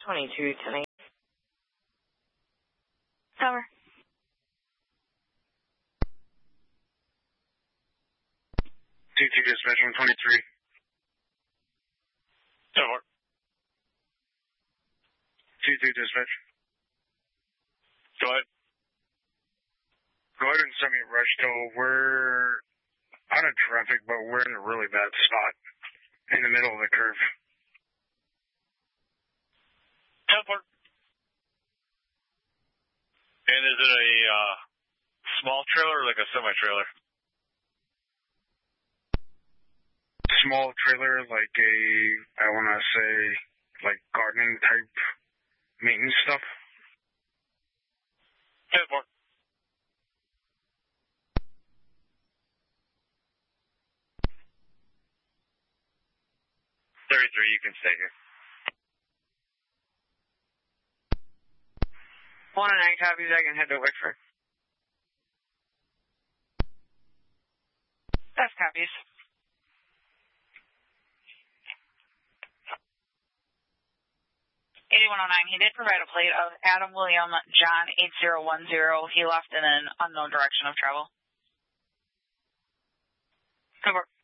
22 tonight. Cover. 2-2 dispatch 123. Over. 2-2 dispatch. Go ahead. Go ahead and send me a rush tow. We're out of traffic, but we're in a really bad spot in the middle of the curve. 10-4. And is it a small trailer or like a semi-trailer? Small trailer, like a, I want to say, like gardening type maintenance stuff. 10-4. 33, you can stay here. 109 copies, I can head to Wickford. That's copies. 8109, he did provide a plate of Adam William John 8010. He left in an unknown direction of travel. Cover.